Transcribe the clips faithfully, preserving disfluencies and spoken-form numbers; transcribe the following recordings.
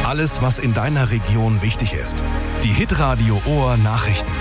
Alles, was in deiner Region wichtig ist. Die Hitradio Ohr Nachrichten.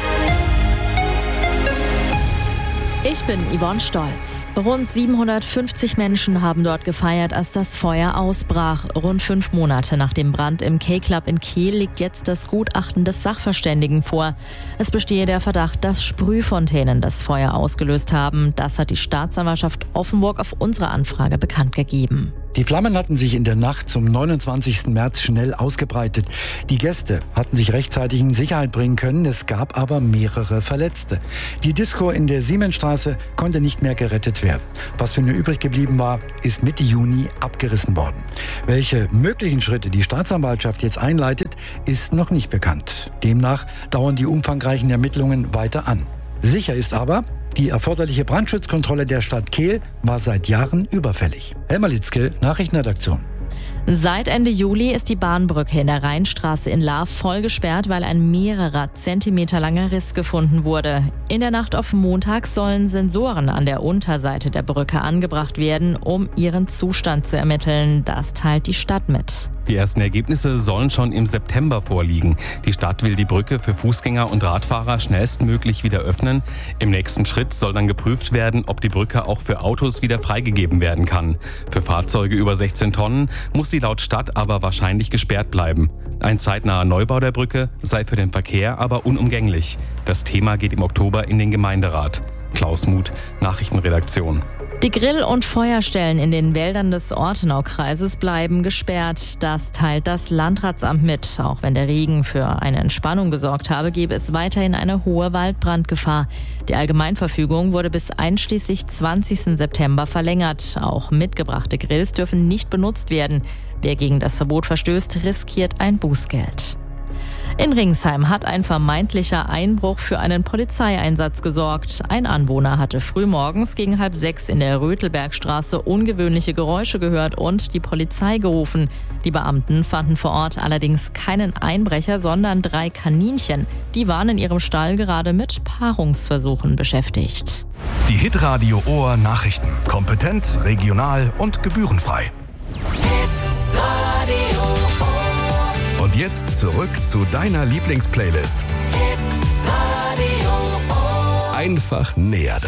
Ich bin Yvonne Stolz. Rund siebenhundertfünfzig Menschen haben dort gefeiert, als das Feuer ausbrach. Rund fünf Monate nach dem Brand im K-Club in Kehl liegt jetzt das Gutachten des Sachverständigen vor. Es bestehe der Verdacht, dass Sprühfontänen das Feuer ausgelöst haben. Das hat die Staatsanwaltschaft Offenburg auf unsere Anfrage bekannt gegeben. Die Flammen hatten sich in der Nacht zum neunundzwanzigsten März schnell ausgebreitet. Die Gäste hatten sich rechtzeitig in Sicherheit bringen können, es gab aber mehrere Verletzte. Die Disco in der Siemensstraße konnte nicht mehr gerettet werden. Was für nur übrig geblieben war, ist Mitte Juni abgerissen worden. Welche möglichen Schritte die Staatsanwaltschaft jetzt einleitet, ist noch nicht bekannt. Demnach dauern die umfangreichen Ermittlungen weiter an. Sicher ist aber, die erforderliche Brandschutzkontrolle der Stadt Kehl war seit Jahren überfällig. Helma Litzke, Nachrichtenredaktion. Seit Ende Juli ist die Bahnbrücke in der Rheinstraße in Lahr voll gesperrt, weil ein mehrerer Zentimeter langer Riss gefunden wurde. In der Nacht auf Montag sollen Sensoren an der Unterseite der Brücke angebracht werden, um ihren Zustand zu ermitteln. Das teilt die Stadt mit. Die ersten Ergebnisse sollen schon im September vorliegen. Die Stadt will die Brücke für Fußgänger und Radfahrer schnellstmöglich wieder öffnen. Im nächsten Schritt soll dann geprüft werden, ob die Brücke auch für Autos wieder freigegeben werden kann. Für Fahrzeuge über sechzehn Tonnen muss sie laut Stadt aber wahrscheinlich gesperrt bleiben. Ein zeitnaher Neubau der Brücke sei für den Verkehr aber unumgänglich. Das Thema geht im Oktober in den Gemeinderat. Klaus Muth, Nachrichtenredaktion. Die Grill- und Feuerstellen in den Wäldern des Ortenaukreises bleiben gesperrt. Das teilt das Landratsamt mit. Auch wenn der Regen für eine Entspannung gesorgt habe, gäbe es weiterhin eine hohe Waldbrandgefahr. Die Allgemeinverfügung wurde bis einschließlich zwanzigsten September verlängert. Auch mitgebrachte Grills dürfen nicht benutzt werden. Wer gegen das Verbot verstößt, riskiert ein Bußgeld. In Ringsheim hat ein vermeintlicher Einbruch für einen Polizeieinsatz gesorgt. Ein Anwohner hatte frühmorgens gegen halb sechs in der Rötelbergstraße ungewöhnliche Geräusche gehört und die Polizei gerufen. Die Beamten fanden vor Ort allerdings keinen Einbrecher, sondern drei Kaninchen. Die waren in ihrem Stall gerade mit Paarungsversuchen beschäftigt. Die Hitradio Ohr Nachrichten. Kompetent, regional und gebührenfrei. Und jetzt zurück zu deiner Lieblingsplaylist. Einfach näher dran.